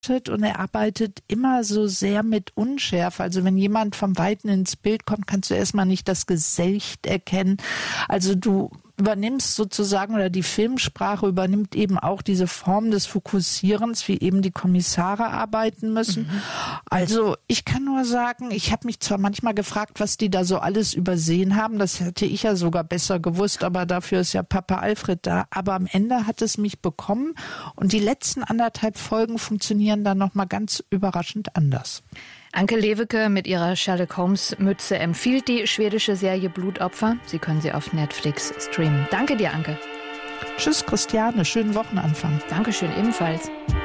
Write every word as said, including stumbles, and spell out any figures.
und er arbeitet immer so sehr mit Unschärfe. Also wenn jemand vom Weiten ins Bild kommt, kannst du erstmal nicht das Gesicht erkennen. Also du übernimmst sozusagen, oder die Filmsprache übernimmt eben auch diese Form des Fokussierens, wie eben die Kommissare arbeiten müssen. Mhm. Also ich kann nur sagen, ich habe mich zwar manchmal gefragt, was die da so alles übersehen haben, das hätte ich ja sogar besser gewusst, aber dafür ist ja Papa Alfred da. Aber am Ende hat es mich bekommen und die letzten anderthalb Folgen funktionieren dann nochmal ganz überraschend anders. Anke Lewicke mit ihrer Sherlock Holmes Mütze empfiehlt die schwedische Serie Blutopfer. Sie können sie auf Netflix streamen. Danke dir, Anke. Tschüss, Christiane. Schönen Wochenanfang. Dankeschön, ebenfalls.